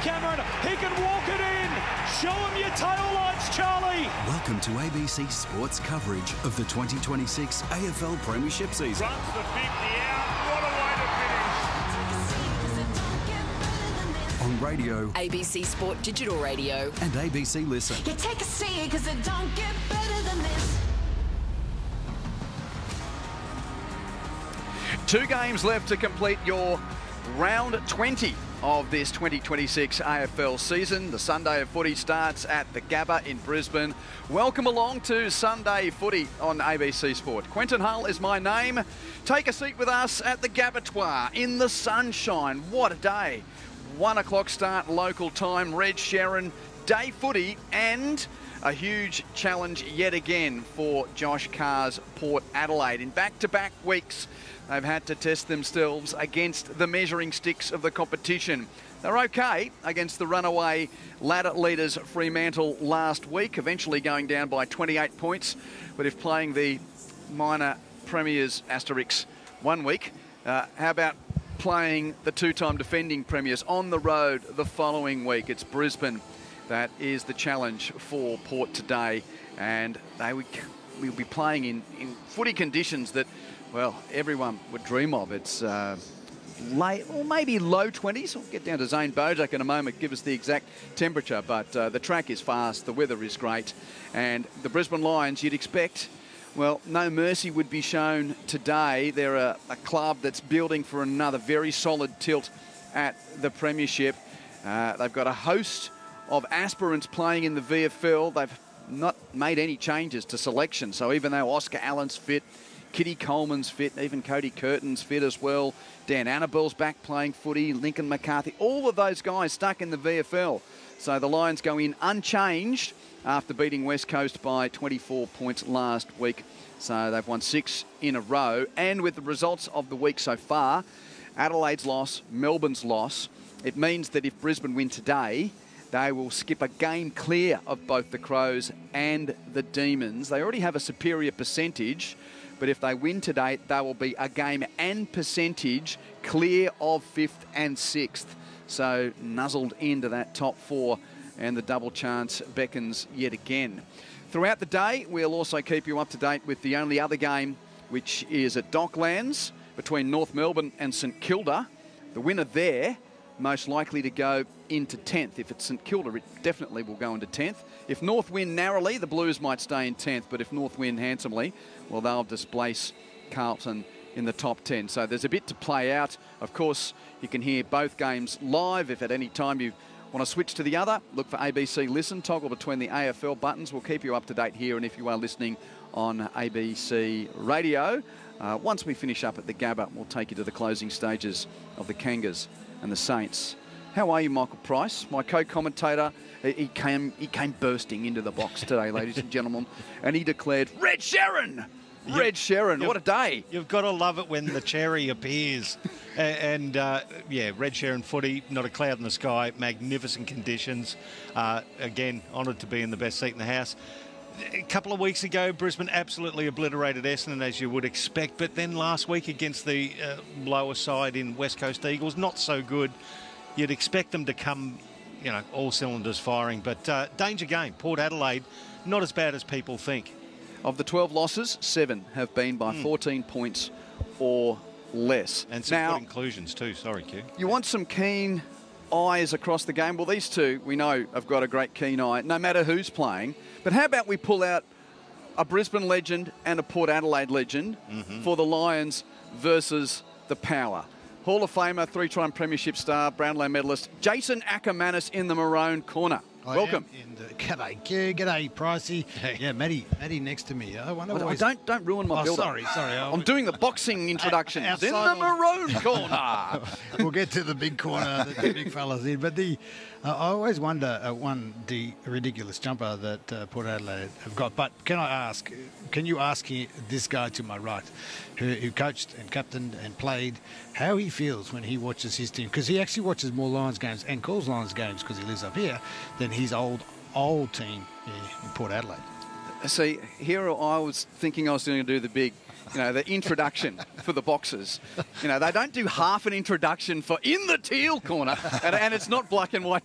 Cameron. He can walk it in. Show him your tail lights, Charlie. Welcome to ABC Sports coverage of the 2026 AFL Premiership season. Runs the 50 out. What a way to finish. On radio, ABC Sport Digital Radio, and ABC Listen. You take a seat because it don't get better than this. 2 games left to complete your round 20 of this 2026 AFL season. The Sunday of footy starts at the Gabba in Brisbane. Welcome along to Sunday Footy on ABC Sport. Quentin Hull is my name. Take a seat with us at the Gabatoir in the sunshine. What a day. 1 o'clock start local time. Red Sherrin, day footy, and a huge challenge yet again for Josh Carr's Port Adelaide. In back-to-back weeks, they've had to test themselves against the measuring sticks of the competition. They're okay against the runaway ladder leaders Fremantle last week, eventually going down by 28 points. But if playing the minor premiers Asterix 1 week, how about playing the 2-time defending premiers on the road the following week? It's Brisbane. That is the challenge for Port today, and will be playing in footy conditions that, well, everyone would dream of. It's late or maybe low 20s. We'll get down to Zane Bojak in a moment, give us the exact temperature, but the track is fast, the weather is great, and the Brisbane Lions, you'd expect, well, no mercy would be shown today. They're a club that's building for another very solid tilt at the Premiership. They've got a host of aspirants playing in the VFL. They've not made any changes to selection. So even though Oscar Allen's fit, Kitty Coleman's fit, even Cody Curtin's fit as well, Dan Annabelle's back playing footy, Lincoln McCarthy, all of those guys stuck in the VFL. So the Lions go in unchanged after beating West Coast by 24 points last week. So they've won 6 in a row. And with the results of the week so far, Adelaide's loss, Melbourne's loss, it means that if Brisbane win today, they will skip a game clear of both the Crows and the Demons. They already have a superior percentage, but if they win today, they will be a game and percentage clear of 5th and 6th. So nuzzled into that top 4, and the double chance beckons yet again. Throughout the day, we'll also keep you up to date with the only other game, which is at Docklands between North Melbourne and St Kilda. The winner there most likely to go into 10th. If it's St Kilda, it definitely will go into 10th. If North win narrowly, the Blues might stay in 10th, but if North win handsomely, well, they'll displace Carlton in the top 10. So there's a bit to play out. Of course, you can hear both games live. If at any time you want to switch to the other, look for ABC Listen, toggle between the AFL buttons. We'll keep you up to date here, and if you are listening on ABC Radio, once we finish up at the Gabba, we'll take you to the closing stages of the Kangas and the Saints. How are you, Michael Price? My co-commentator, he came bursting into the box today, ladies and gentlemen, and he declared, Red Sherrin! Red Sherrin, what a day. You've got to love it when the cherry appears. And Red Sherrin footy, not a cloud in the sky, magnificent conditions. Again, honoured to be in the best seat in the house. A couple of weeks ago, Brisbane absolutely obliterated Essendon, as you would expect. But then last week against the lower side in West Coast Eagles, not so good. You'd expect them to come, all cylinders firing. But danger game. Port Adelaide, not as bad as people think. Of the 12 losses, 7 have been by 14 points or less. And some good inclusions too. Sorry, Q. You want some keen eyes across the game? Well, these two, we know, have got a great keen eye, no matter who's playing. But how about we pull out a Brisbane legend and a Port Adelaide legend for the Lions versus the Power? Hall of Famer, 3-time premiership star, Brownlow medalist, Jason Ackermanis in the maroon corner. Welcome. G'day, Q. G'day, Pricey. Hey. Yeah, Matty next to me. I wonder why. Don't ruin my build-up. Sorry. I'm doing the boxing introductions in the maroon corner. We'll get to the big corner that the big fella's in. But I always wonder, the ridiculous jumper that Port Adelaide have got. But can you ask this guy to my right, who coached and captained and played, how he feels when he watches his team? Because he actually watches more Lions games and calls Lions games because he lives up here than his old team in Port Adelaide. See, here I was thinking I was going to do the big, the introduction for the boxers. They don't do half an introduction for in the teal corner, and it's not black and white